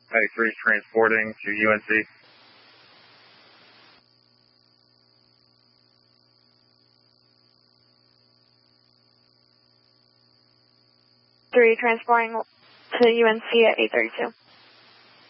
Hey, 3 transporting to UNC. Three transporting to UNC at 8:32.